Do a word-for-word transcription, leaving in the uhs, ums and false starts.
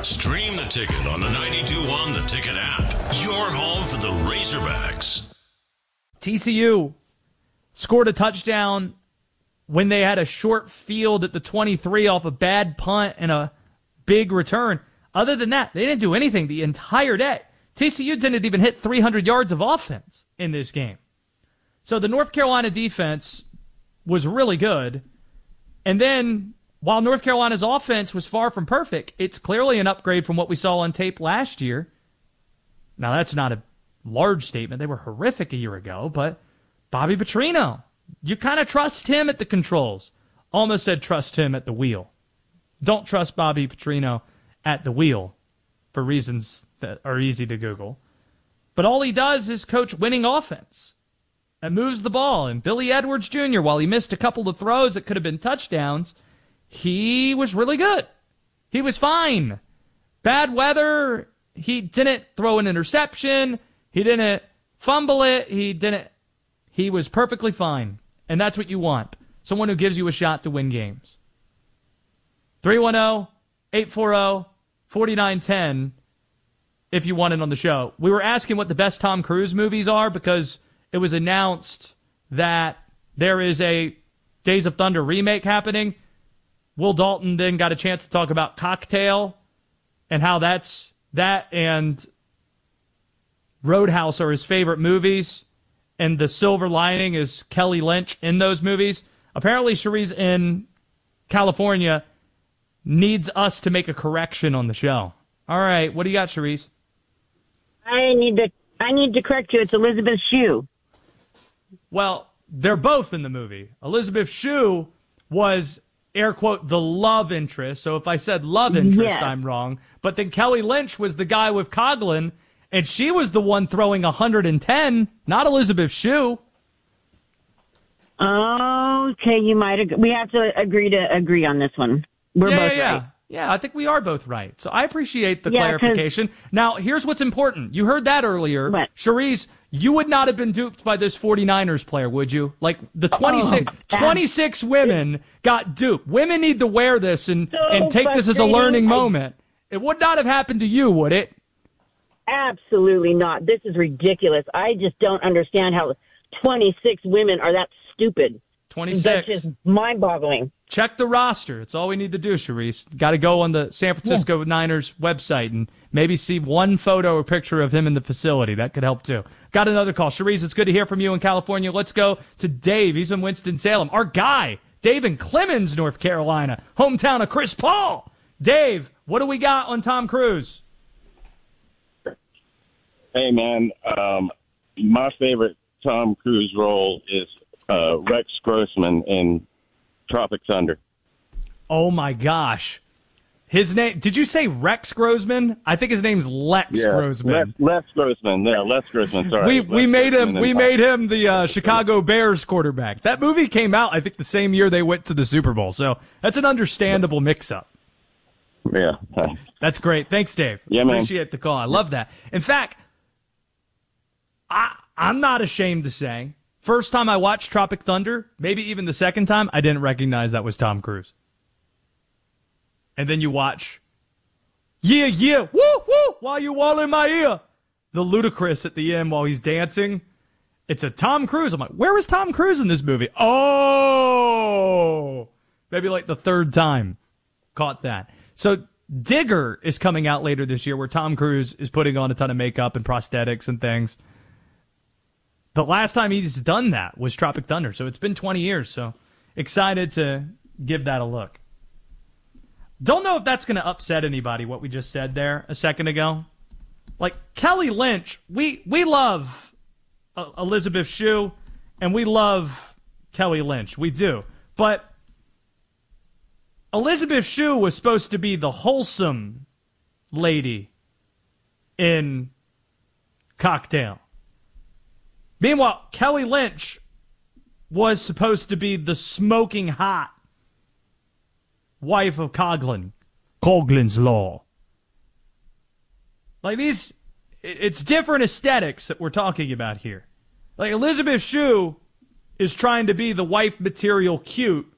Stream the Ticket on the ninety-two one The Ticket app. Your home for the Razorbacks. T C U scored a touchdown when they had a short field at the twenty-three off a bad punt and a big return. Other than that, they didn't do anything the entire day. T C U didn't even hit three hundred yards of offense in this game. So the North Carolina defense was really good. And then, while North Carolina's offense was far from perfect, it's clearly an upgrade from what we saw on tape last year. Now, that's not a large statement. They were horrific a year ago, but Bobby Petrino, you kind of trust him at the controls. Almost said trust him at the wheel. Don't trust Bobby Petrino at the wheel for reasons that are easy to Google. But all he does is coach winning offense and moves the ball. And Billy Edwards Junior, while he missed a couple of throws that could have been touchdowns, he was really good. He was fine. Bad weather, he didn't throw an interception. He didn't fumble it. He didn't. He was perfectly fine. And that's what you want. Someone who gives you a shot to win games. three one zero, eight four zero, four nine one zero if you want it on the show. We were asking what the best Tom Cruise movies are because it was announced that there is a Days of Thunder remake happening. Will Dalton then got a chance to talk about Cocktail and how that's that and Roadhouse are his favorite movies, and the silver lining is Kelly Lynch in those movies. Apparently, Cherise in California needs us to make a correction on the show. All right, what do you got, Cherise? I need to I need to correct you. It's Elizabeth Shue. Well, they're both in the movie. Elizabeth Shue was, air quote, the love interest. So if I said love interest, Yes. I'm wrong. But then Kelly Lynch was the guy with Coughlin, and she was the one throwing one hundred ten, not Elizabeth Shue. Okay, you might agree. We have to agree to agree on this one. We're yeah, both yeah, yeah. right. Yeah, I think we are both right. So I appreciate the Yeah, 'cause- clarification. Now, here's what's important. You heard that earlier. What? Cherise, you would not have been duped by this 49ers player, would you? Like, the twenty-six, Oh, that- twenty-six women got duped. Women need to wear this and, So and take this as a frustrating. learning I- moment. It would not have happened to you, would it? Absolutely not. This is ridiculous. I just don't understand how twenty-six women are that stupid. twenty-six. That's just mind-boggling. Check the roster. It's all we need to do, Cherise. Got to go on the San Francisco Niners website and maybe see one photo or picture of him in the facility. That could help, too. Got another call. Cherise, it's good to hear from you in California. Let's go to Dave. He's in Winston-Salem. Our guy, Dave in Clemens, North Carolina, hometown of Chris Paul. Dave, what do we got on Tom Cruise? Hey, man. Um, my favorite Tom Cruise role is uh, Rex Grossman in Tropic Thunder. Oh, my gosh. His name, did you say Rex Grossman? I think his name's Lex Yeah, Grossman. Les, Les Grossman. Yeah, Les Grossman. Sorry. We Les we made him Grossman we in- made him the uh, Chicago Bears quarterback. That movie came out, I think, the same year they went to the Super Bowl. So that's an understandable mix-up. Yeah. Thanks. That's great. Thanks, Dave. Yeah, man. Appreciate the call. I love that. In fact, I I'm not ashamed to say, first time I watched Tropic Thunder, maybe even the second time, I didn't recognize that was Tom Cruise. And then you watch, yeah, yeah, woo, woo, while you all in my ear. The ludicrous at the end while he's dancing. It's a Tom Cruise. I'm like, where was Tom Cruise in this movie? Oh, maybe like the third time. Caught that. So Digger is coming out later this year where Tom Cruise is putting on a ton of makeup and prosthetics and things. The last time he's done that was Tropic Thunder, so it's been twenty years, so excited to give that a look. Don't know if that's going to upset anybody, what we just said there a second ago. Like, Kelly Lynch, we, we love uh, Elizabeth Shue, and we love Kelly Lynch. We do. But Elizabeth Shue was supposed to be the wholesome lady in Cocktail. Meanwhile, Kelly Lynch was supposed to be the smoking hot wife of Coughlin. Coughlin's Law. Like these, it's different aesthetics that we're talking about here. Like Elizabeth Shue is trying to be the wife material cute,